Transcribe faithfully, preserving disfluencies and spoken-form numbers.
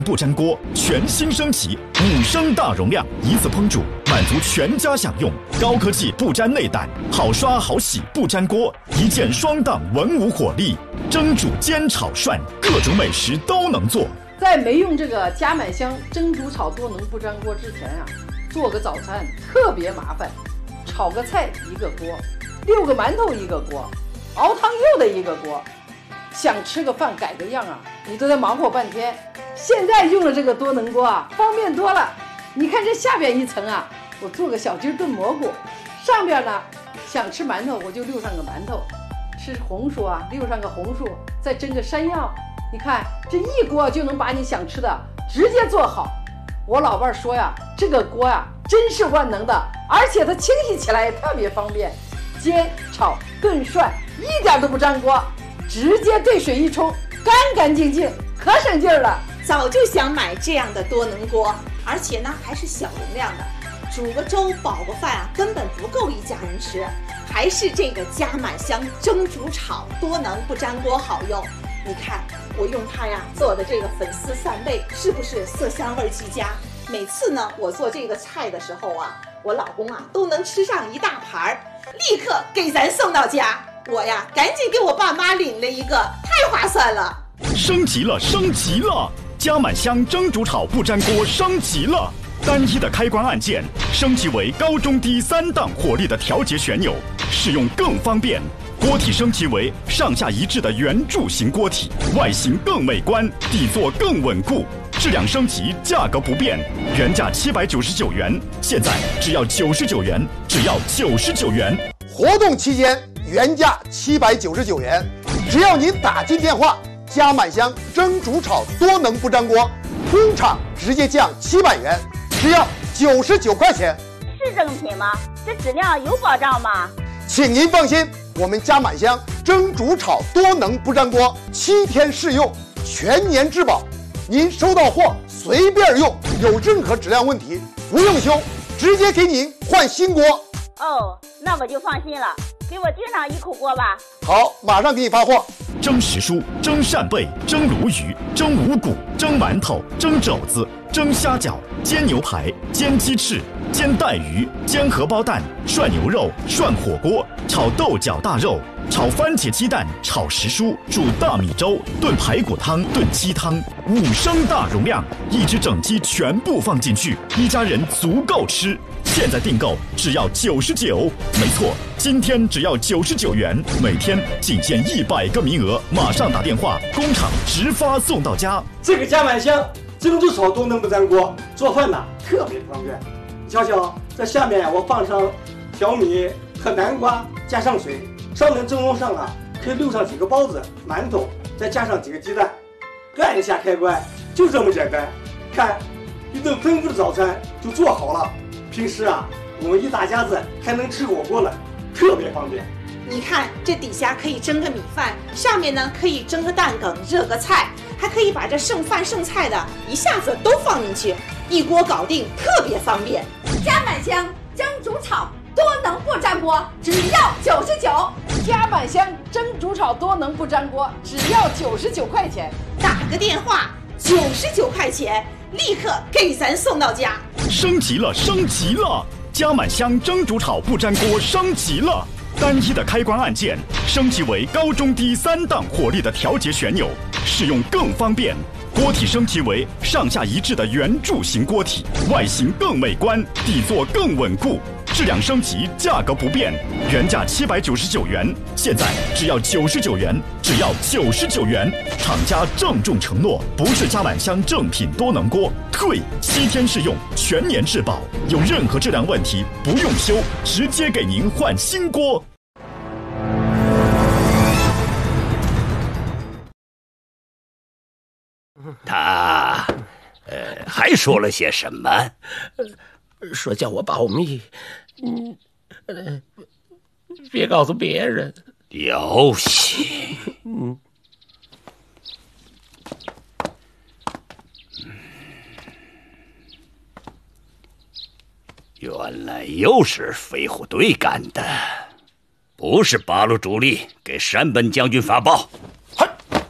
不粘锅全新升级，五升大容量，一次烹煮，满足全家享用。高科技不粘内胆，好刷好洗不粘锅，一键双档文武火力，蒸煮煎炒涮，各种美食都能做。 在没用这个加满香蒸煮炒多能不粘锅之前啊，做个早餐特别麻烦，炒个菜一个锅，溜个馒头一个锅，熬汤又得一个锅。想吃个饭改个样啊，你都得忙活半天。现在用了这个多能锅啊，方便多了。你看这下边一层啊，我做个小鸡炖蘑菇，上边呢想吃馒头我就溜上个馒头，吃红薯啊溜上个红薯，再蒸个山药。你看这一锅就能把你想吃的直接做好。我老伴说呀，这个锅呀真是万能的，而且它清洗起来也特别方便，煎炒炖涮一点都不粘锅，直接兑水一冲，干干净净，可省劲儿了。 早就想买这样的多能锅，而且呢还是小容量的，煮个粥煲个饭啊根本不够一家人吃，还是这个加满香蒸煮炒多能不粘锅好用。你看我用它呀做的这个粉丝扇贝，是不是色香味俱佳？每次呢我做这个菜的时候啊，我老公啊都能吃上一大盘，立刻给咱送到家。我呀赶紧给我爸妈领了一个，太划算了。 升级了升级了，加满香蒸煮炒不粘锅升级了，单一的开关按键升级为高中低三档火力的调节旋钮，使用更方便。锅体升级为上下一致的圆柱形锅体，外形更美观，底座更稳固。质量升级，价格不变，原价七百九十九元，现在只要九十九元，只要九十九元。 活动期间原价七百九十九元，只要您打进电话，加满香蒸煮炒多能不粘锅，通厂直接降七百元，只要九十九块钱。 是正品吗？这质量有保障吗？ 请您放心，我们加满香蒸煮炒多能不粘锅七天试用，全年质保。您收到货随便用，有任何质量问题不用修，直接给您换新锅。 哦，那我就放心了，给我订上一口锅吧。 好，马上给你发货。 蒸时蔬、蒸扇贝、蒸鲈鱼、蒸五谷、蒸馒头、蒸肘子、蒸虾饺、煎牛排、煎鸡翅、煎带鱼、煎荷包蛋、涮牛肉、涮火锅、炒豆角大肉、炒番茄鸡蛋、炒时蔬、煮大米粥、炖排骨汤、炖鸡汤，五升大容量，一只整鸡全部放进去，一家人足够吃。现在订购只要九十九，没错，今天只要九十九元，每天仅限一百个名额，马上打电话，工厂直发送到家。 这个加满香蒸煮炒多能不粘锅，做饭呢特别方便。瞧瞧，这下面我放上小米和南瓜，加上水，上面蒸笼上啊可以溜上几个包子、馒头，再加上几个鸡蛋，按一下开关，就这么简单。看，一顿丰富的早餐就做好了。平时啊，我们一大家子还能吃火锅了，特别方便。 你看这底下可以蒸个米饭，上面呢可以蒸个蛋梗、热个菜，还可以把这剩饭剩菜的一下子都放进去，一锅搞定，特别方便。 加满香蒸煮炒多能不粘锅，只要九十九。 加满香蒸煮炒多能不粘锅，只要九十九块钱。 打个电话，九十九块钱，立刻给咱送到家。 升级了升级了，加满香蒸煮炒不粘锅升级了，单一的开关按键升级为高中低三档火力的调节旋钮，使用更方便。锅体升级为上下一致的圆柱形锅体，外形更美观，底座更稳固。质量升级，价格不变，原价七百九十九元，现在只要九十九元，只要九十九元。厂家郑重承诺，不是加满香正品多能锅，退七天试用，全年质保，有任何质量问题不用修，直接给您换新锅。 他，呃，还说了些什么？ 说叫我保密，嗯，呃，别告诉别人。 有戏。 嗯。 原来又是飞虎队干的，不是八路主力给山本将军发报。